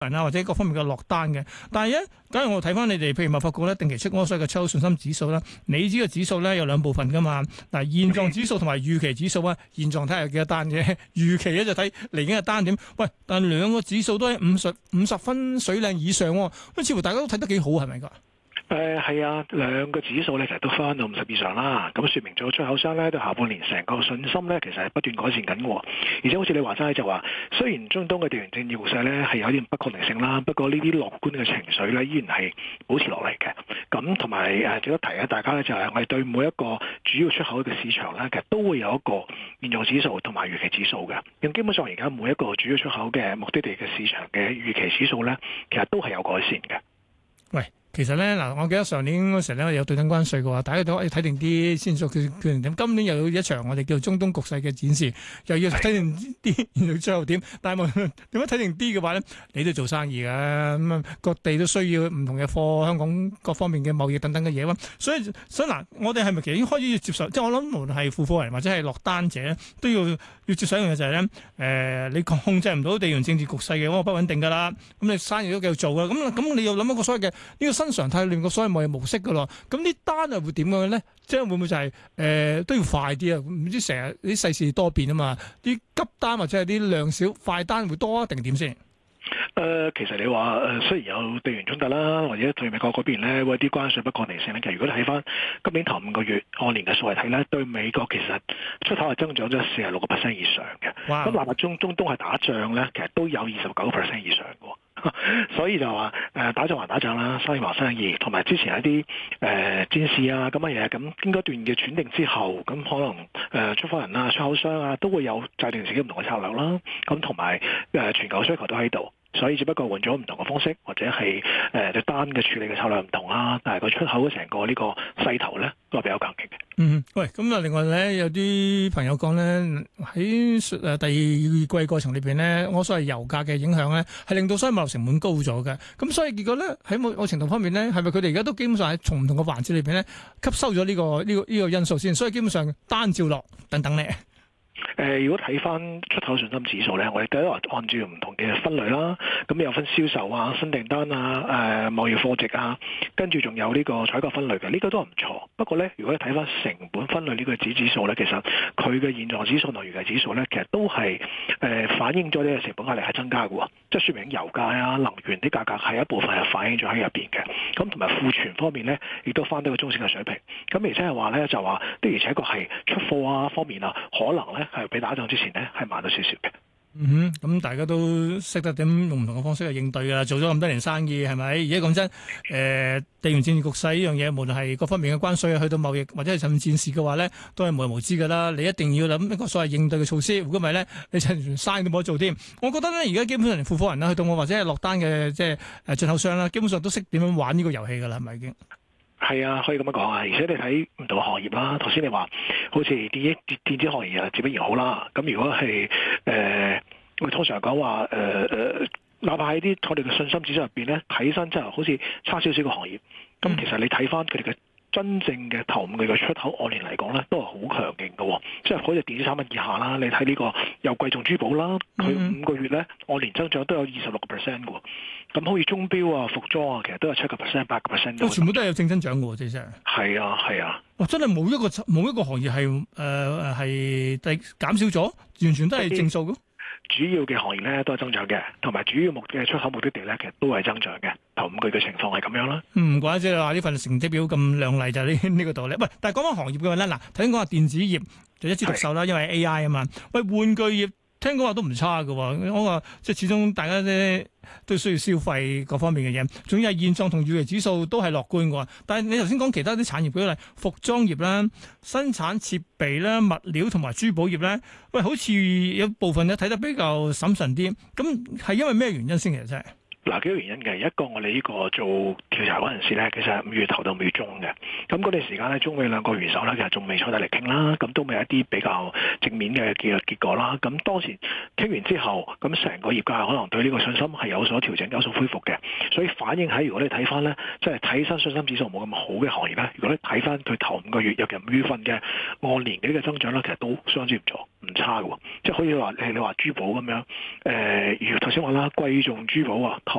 啊，或者各方面嘅落單嘅。但係咧，假如我睇翻你哋，譬如貿發局咧定期出嗰個所謂嘅出口信心指數啦，你知個指數咧有兩部分噶嘛。嗱，現狀指數同埋預期指數啊，現狀睇下有幾多單嘅，預期咧就睇嚟緊嘅單點。喂，但兩個指數都係五十分水嶺以上喎，咁似乎大家都睇得幾好，係咪㗎？ 係啊，兩個指數咧其實都翻到50以上啦，咁說明咗出口商咧對下半年成個信心咧其實係不斷改善緊喎。而且好似你話齋就話，雖然中東嘅地緣政治局勢咧係有啲不確定性啦，不過呢啲樂觀嘅情緒咧依然係保持落嚟嘅。咁同埋值得提下大家咧就係我哋對每一個主要出口嘅市場咧，其實都會有一個現狀指數同埋預期指數嘅。咁基本上而家每一個主要出口嘅目的地嘅市場嘅預期指數咧，其實都係有改善嘅。 喂。其實咧嗱，我記得上年嗰時咧有對等關稅嘅話，大家都可以睇定啲先做決定點。今年又有一場我哋叫中東局勢嘅展示，又要睇定啲，然後最後點？但係點樣睇定啲嘅話咧，你都做生意㗎，咁啊各地都需要唔同嘅貨，香港各方面嘅貿易等等嘅嘢。所以嗱，我哋係咪其實已經開始要接受？即係我諗，無論係付貨人或者係落單者，都要接受一樣嘢就係咧，你控制唔到地緣政治局勢嘅嗰個不穩定㗎啦。咁你生意都繼續做㗎，咁你要諗一個所謂嘅呢個新常態裏面個所謂貿易模式㗎咯，咁啲單係會點樣咧？即係會唔會就係都要快啲啊？唔知成日啲世事多變啊嘛，啲急單或者係啲量少快單會多定點先？ 其實你話雖然有地緣衝突啦，或者對美國嗰邊咧會有啲關稅不確定性咧，其實如果你睇翻今年頭5個月按年嘅數嚟睇咧，對美國其實出口係增長咗46% 以上嘅。咁哪怕中東係打仗咧，其實都有29% 以上嘅。所以就話打仗還打仗啦，生意還生意，同埋之前一啲戰事啊咁嘅嘢，咁經過一段嘅轉定之後，咁可能出貨人啊、出口商啊都會有制定自己唔同嘅策略啦。咁同埋全球需求都喺度。所以只不過換咗唔同嘅方式，或者係隻單嘅處理嘅策略唔同啦，但係個出口嘅成個呢個勢頭咧都係比較強勁嘅。 喂，咁啊，另外咧有啲朋友講咧喺第二季過程裏邊咧，我所謂油價嘅影響咧係令到所有物流成本高咗嘅。咁所以結果咧喺某程度方面咧，係咪佢哋而家都基本上喺從唔同嘅環節裏邊咧吸收咗呢個因素先？所以基本上單照落等等咧。 如果睇翻出口信心指數咧，我哋第一話按照唔同嘅分類啦，咁有分銷售啊、新訂單啊、貿易貨值啊，跟住仲有呢個採購分類嘅，呢個都係唔錯。不過咧，如果你睇翻成本分類呢個指數咧，其實佢嘅現狀指數同預期指數咧，其實都係反映咗呢個成本壓力係增加嘅喎，即係説明油價啊、能源啲價格係一部分係反映咗喺入邊嘅。咁同埋庫存方面咧，亦都翻到個中性嘅水平。咁而且係話咧，就話的而且確係出貨啊方面啊，可能咧係比打仗之前咧係慢咗少少嘅。 咁大家都識得點用唔同嘅方式去應對㗎啦。做咗咁多年生意係咪？而家講真，地緣政治局勢呢樣嘢，無論係各方面嘅關稅去到貿易或者係甚至戰事嘅話咧，都係無人無知㗎啦。你一定要諗一個所謂應對嘅措施，如果唔係咧，你連生意都冇得做添。我覺得咧，而家基本上連付貨人啦，去到我或者係落單嘅即係進口商啦，基本上都識點樣玩呢個遊戲㗎啦，係咪已經？ 係啊，可以咁樣講啊！而且你睇唔同行業啦，頭先你話好似電子行業啊，自不然好啦。咁如果係我通常講話哪怕喺啲我哋嘅信心指數入邊咧，睇起身真係好似差少少嘅行業。咁其實你睇翻佢哋嘅真正嘅頭5個月嘅出口按年嚟講咧，都係好強勁嘅。即係好似電子產品以下啦，你睇呢個又貴重珠寶啦，佢5個月咧按年增長都有26% 嘅。咁好似鐘錶啊、服裝啊，其實都有7%、8%。 全部都係有正增長嘅喎，真係。 係啊，係啊。 哇！真係冇一個行業係減少咗，完全都係正數嘅。 主要嘅行業咧都係增長嘅，同埋主要嘅出口目的地咧，其實都係增長嘅。頭5個月嘅情況係咁樣啦。 唔怪之啦，呢份成績表咁亮麗就係呢個道理。喂，但係講翻行業嘅話咧，嗱，頭先講話電子業就一枝獨秀啦，因為 AI 啊嘛。喂，玩具業聽講話都唔差嘅，我話即係始終大家咧都需要消費各方面嘅嘢，仲要係現狀同預期指數都係樂觀嘅。但係你頭先講其他啲產業，舉例服裝業啦、生產設備啦、物料同埋珠寶業咧，喂，好似有部分咧睇得比較審慎啲。咁係因為咩原因先？其實真係。 嗱，幾個原因嘅，一個我哋呢個做調查嗰陣時咧，其實係5月頭到5月中嘅，咁嗰段時間咧，中美兩個元首咧，其實仲未坐低嚟傾啦，咁都未有一啲比較正面嘅結果啦。咁當時傾完之後，咁成個業界可能對呢個信心係有所調整、有所恢復嘅，所以反映喺如果你睇翻咧，即係睇新信心指數冇咁好嘅行業咧，如果你睇翻佢頭5個月，尤其5月份嘅按年嘅呢個增長咧，其實都相當之唔差嘅喎，即係可以話你話珠寶咁樣，如頭先話啦，貴重珠寶啊。